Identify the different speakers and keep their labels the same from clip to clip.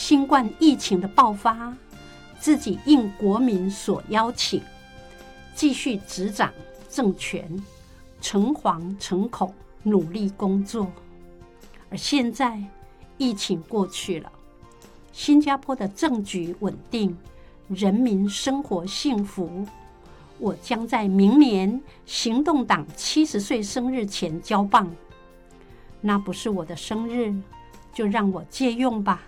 Speaker 1: 新冠疫情的爆发，自己应国民所邀请，继续执掌政权，诚惶诚恐，努力工作。而现在疫情过去了，新加坡的政局稳定，人民生活幸福。我将在明年行动党70岁生日前交棒，那不是我的生日，就让我借用吧。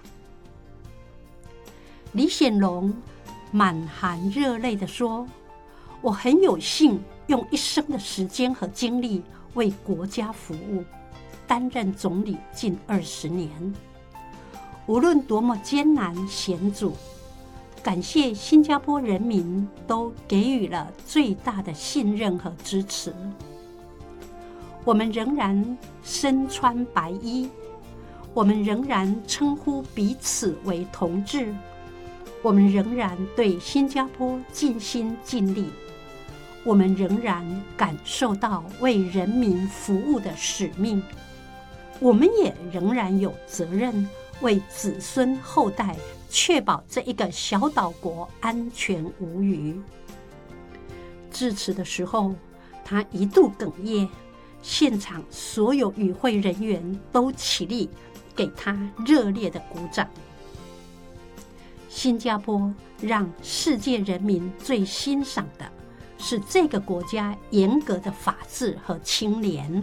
Speaker 1: 李显龙满含热泪地说，我很有幸用一生的时间和精力为国家服务，担任总理近20年，无论多么艰难险阻，感谢新加坡人民都给予了最大的信任和支持。我们仍然身穿白衣，我们仍然称呼彼此为同志，我们仍然对新加坡尽心尽力，我们仍然感受到为人民服务的使命，我们也仍然有责任为子孙后代确保这一个小岛国安全无虞。致辞的时候，他一度哽咽，现场所有与会人员都起立，给他热烈的鼓掌。新加坡让世界人民最欣赏的是这个国家严格的法治和清廉。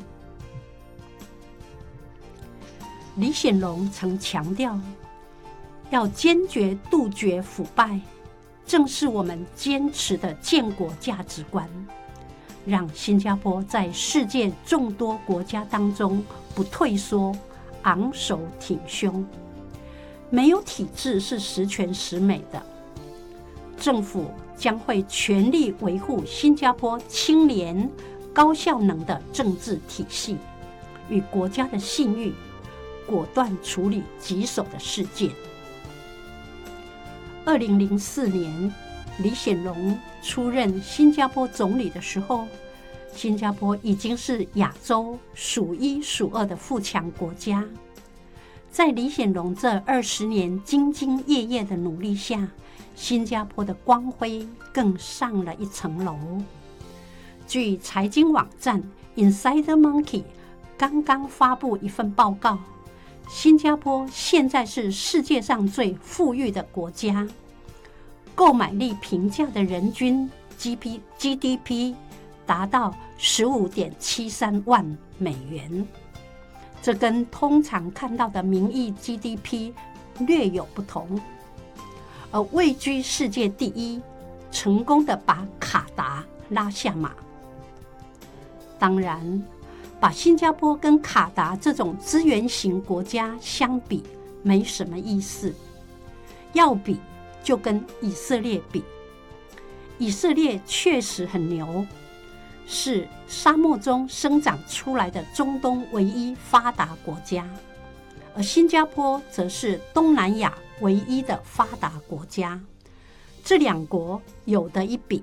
Speaker 1: 李显龙曾强调，要坚决杜绝腐败，正是我们坚持的建国价值观，让新加坡在世界众多国家当中不退缩，昂首挺胸。没有体制是十全十美的，政府将会全力维护新加坡清廉、高效能的政治体系与国家的信誉，果断处理棘手的事件。2004年，李显龙出任新加坡总理的时候，新加坡已经是亚洲数一数二的富强国家。在李显龙这20年兢兢业业的努力下，新加坡的光辉更上了一层楼。据财经网站 Insider Monkey 刚刚发布一份报告，新加坡现在是世界上最富裕的国家，购买力平价的人均 GDP 达到15.73万美元，这跟通常看到的名义 GDP 略有不同。而位居世界第一，成功的把卡达拉下马。当然，把新加坡跟卡达这种资源型国家相比没什么意思，要比就跟以色列比。以色列确实很牛，是沙漠中生长出来的中东唯一发达国家，而新加坡则是东南亚唯一的发达国家，这两国有得一比。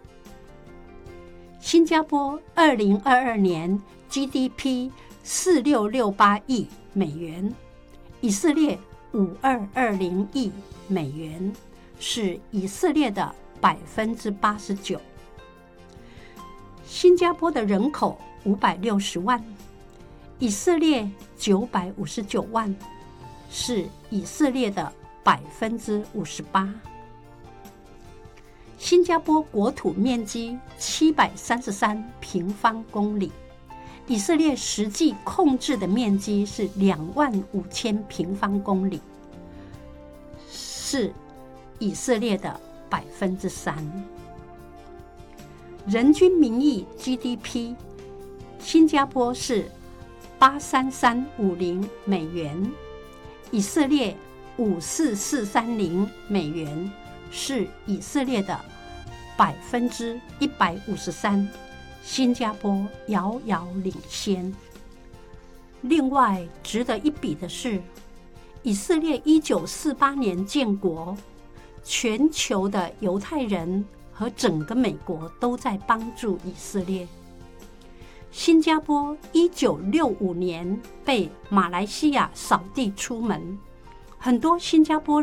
Speaker 1: 新加坡2022年 GDP 4668亿美元，以色列5220亿美元，是以色列的89%。新加坡的人口560万，以色列959万，是以色列的58%。新加坡国土面积733平方公里，以色列实际控制的面积是25000平方公里，是以色列的3%。人均名义 GDP， 新加坡是83350美元，以色列54430美元，是以色列的153%，新加坡遥遥领先。另外值得一比的是，以色列1948年建国，全球的犹太人和整个美国都在帮助以色列。新加坡1965年被马来西亚扫地出门，很多新加坡